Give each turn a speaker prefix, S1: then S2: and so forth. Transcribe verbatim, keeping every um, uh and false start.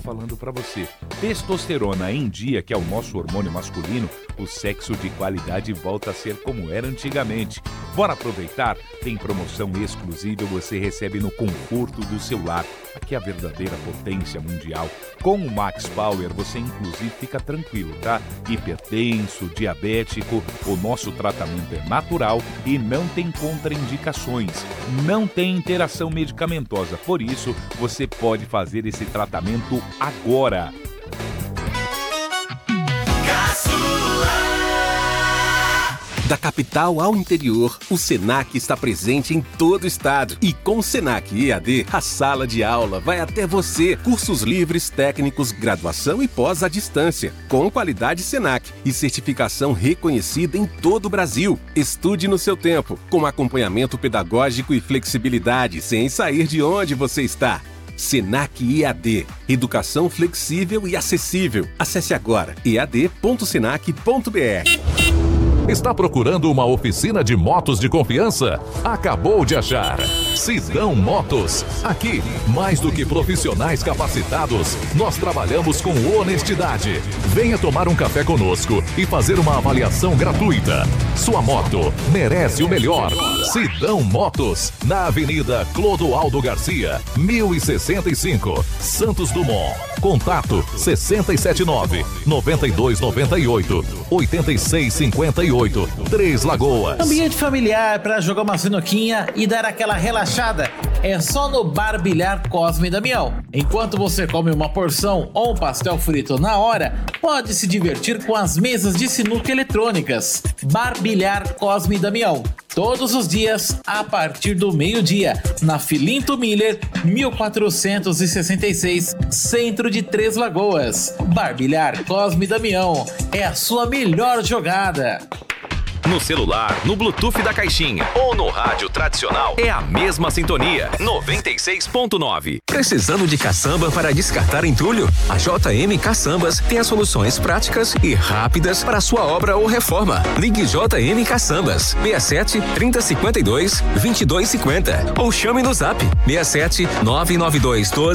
S1: falando pra você. Testosterona em dia, que é o nosso hormônio masculino, o sexo de qualidade volta a ser como era antigamente. Bora aproveitar? Tem promoção exclusiva, você recebe no conforto do seu lar. Aqui é a verdadeira potência mundial. Com o Max Power, você inclusive fica tranquilo, tá? Hipertenso, diabético, o nosso tratamento é natural e não tem contraindicações. Não tem interação medicamentosa, por isso você pode fazer esse tratamento agora.
S2: Da capital ao interior, o Senac está presente em todo o estado. E com o Senac E A D, a sala de aula vai até você. Cursos livres, técnicos, graduação e pós à distância. Com qualidade Senac e certificação reconhecida em todo o Brasil. Estude no seu tempo, com acompanhamento pedagógico e flexibilidade, sem sair de onde você está. Senac E A D. Educação flexível e acessível. Acesse agora e a d ponto senac ponto b r.
S3: Está procurando uma oficina de motos de confiança? Acabou de achar. Sidão Motos. Aqui, mais do que profissionais capacitados, nós trabalhamos com honestidade. Venha tomar um café conosco e fazer uma avaliação gratuita. Sua moto merece o melhor. Sidão Motos, na Avenida Clodoaldo Garcia, mil e sessenta e cinco, Santos Dumont. Contato sessenta e sete nove, noventa e dois noventa e oito, oitenta e seis cinquenta e oito, Três Lagoas.
S4: Ambiente familiar para jogar uma sinuquinha e dar aquela relaxada é só no Bar Bilhar Cosme e Damião. Enquanto você come uma porção ou um pastel frito na hora, pode se divertir com as mesas de sinuca eletrônicas. Bar Bilhar Cosme e Damião. Todos os dias, a partir do meio-dia, na Filinto Miller, mil quatrocentos e sessenta e seis, centro de Três Lagoas. Bar Bilhar Cosme e Damião. É a sua melhor jogada.
S5: No celular, no Bluetooth da caixinha ou no rádio tradicional, é a mesma sintonia. noventa e seis ponto nove.
S6: Precisando de caçamba para descartar entulho? A J M Caçambas tem as soluções práticas e rápidas para sua obra ou reforma. Ligue J M Caçambas seis sete, trinta, cinquenta e dois, vinte e dois, cinquenta ou chame no Zap seis sete, nove nove dois, doze